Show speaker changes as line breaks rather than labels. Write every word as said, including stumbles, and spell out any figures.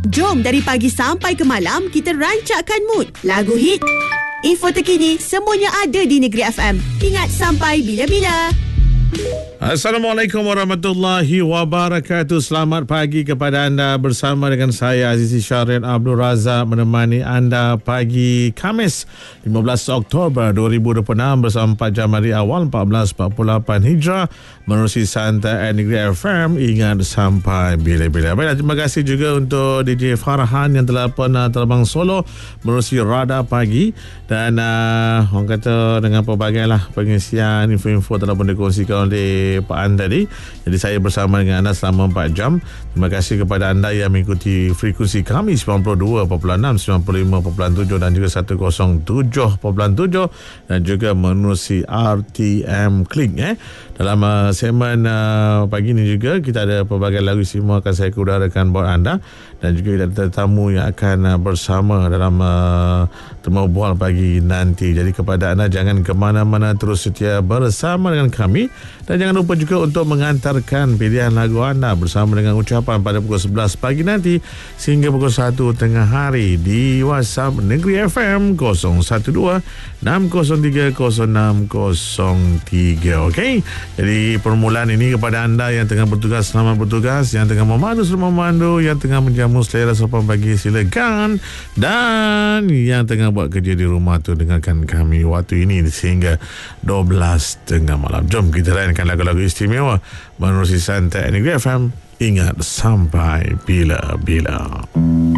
Jom dari pagi sampai ke malam kita rancakkan mood. Lagu hit, info terkini, semuanya ada di Negeri F M. Ingat, sampai bila-bila.
Assalamualaikum warahmatullahi wabarakatuh. Selamat pagi kepada anda, bersama dengan saya Azizi Syahrin Abdul Razak, menemani anda pagi Khamis lima belas Oktober dua ribu dua puluh enam bersama empat jam hari awal empat belas empat puluh lapan Hijrah menerusi Santai Negeri F M. Ingat, sampai bila-bila. Baiklah, terima kasih juga untuk D J Farhan yang telah pernah terbang solo menerusi Radar Pagi, dan uh, orang kata dengan pelbagai lah pengisian info-info telah pun dikongsikan oleh Pak An tadi. Jadi saya bersama dengan anda selama empat jam. Terima kasih kepada anda yang mengikuti frekuensi kami sembilan puluh dua perpuluhan enam, sembilan puluh lima perpuluhan tujuh dan juga seratus tujuh perpuluhan tujuh, dan juga menerusi R T M Klik. Eh. Dalam uh, segmen uh, pagi ini juga kita ada pelbagai lagu istimewa akan saya udarakan buat anda, dan juga kita ada tetamu yang akan uh, bersama dalam uh, temu bual pagi nanti. Jadi kepada anda, jangan ke mana-mana, terus setia bersama dengan kami, dan jangan lupa juga untuk mengantarkan pilihan lagu anda bersama dengan ucapan pada pukul sebelas pagi nanti sehingga pukul satu tengah hari di WhatsApp Negeri F M kosong satu dua enam kosong tiga kosong enam kosong tiga. Okey. Jadi permulaan ini kepada anda yang tengah bertugas, selamat bertugas. Yang tengah memandu, selamat memandu. Yang tengah menjamu selera sarapan pagi, silakan. Dan yang tengah buat kerja di rumah tu, dengarkan kami waktu ini sehingga dua belas tengah malam. Jom kita layankan lagu-lagu istimewa menerusi Santai Negeri F M. Ingat, sampai bila-bila.